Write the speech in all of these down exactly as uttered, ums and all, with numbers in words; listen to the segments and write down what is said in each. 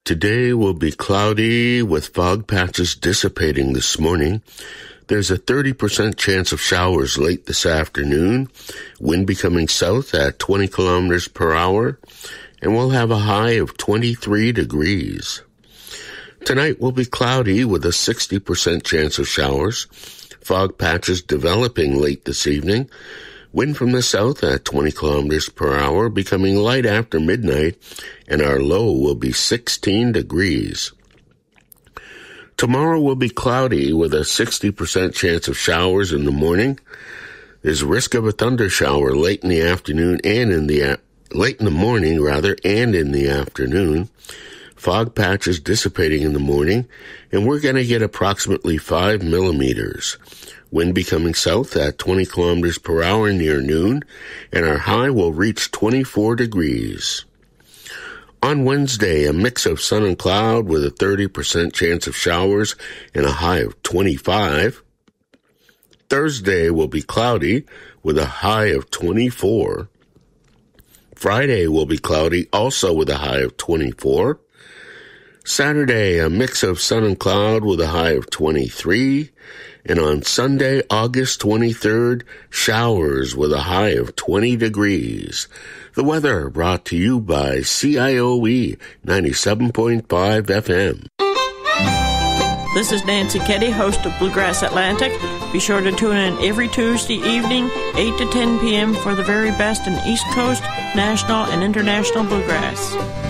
Today will be cloudy with fog patches dissipating this morning. There's a thirty percent chance of showers late this afternoon, wind becoming south at twenty kilometers per hour, and we'll have a high of twenty-three degrees. Tonight will be cloudy with a sixty percent chance of showers, fog patches developing late this evening, wind from the south at twenty kilometers per hour, becoming light after midnight, and our low will be sixteen degrees. Tomorrow will be cloudy with a sixty percent chance of showers in the morning. There's risk of a thunder shower late in the afternoon and in the late in the morning rather and in the afternoon. Fog patches dissipating in the morning, and we're going to get approximately five millimeters. Wind becoming south at twenty kilometers per hour near noon, and our high will reach twenty-four degrees. On Wednesday, a mix of sun and cloud with a thirty percent chance of showers and a high of twenty-five. Thursday will be cloudy with a high of twenty-four. Friday will be cloudy also with a high of twenty-four. Saturday, a mix of sun and cloud with a high of twenty-three. And on Sunday, August twenty-third, showers with a high of twenty degrees. The weather brought to you by C I O E ninety-seven point five F M. This is Nancy Keddy, host of Bluegrass Atlantic. Be sure to tune in every Tuesday evening, eight to ten p.m. for the very best in East Coast, national, and international bluegrass.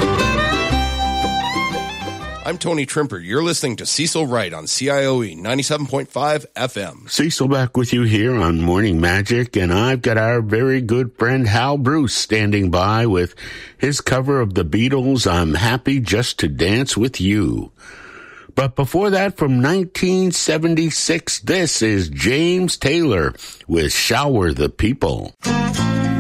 I'm Tony Trimper. You're listening to Cecil Wright on C I O E ninety-seven point five F M. Cecil back with you here on Morning Magic, and I've got our very good friend Hal Bruce standing by with his cover of the Beatles, I'm Happy Just to Dance with You. But before that, from nineteen seventy-six, this is James Taylor with Shower the People.